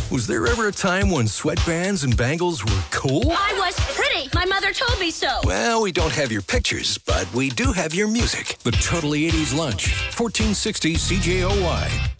Was there ever a time when sweatbands and bangles were cool? I was pretty. My mother told me so. Well, we don't have your pictures, but we do have your music. The Totally 80s Lunch, 1460 CJOY.